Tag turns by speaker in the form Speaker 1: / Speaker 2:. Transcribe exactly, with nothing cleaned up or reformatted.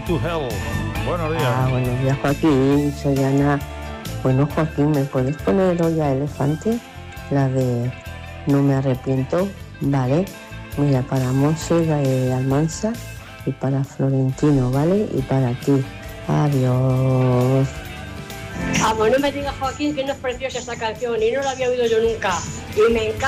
Speaker 1: to Hell. Buenos días.
Speaker 2: Ah, buenos días, Joaquín. Soy Ana. Bueno, Joaquín, ¿me puedes poner hoy a Elefante? La de No me arrepiento, ¿vale? Mira, para Monse de Almansa y para Florentino, ¿vale? Y para ti. Adiós.
Speaker 3: Vamos, no me digas, Joaquín, que no es preciosa esta canción y no la había oído yo nunca. Y me encanta.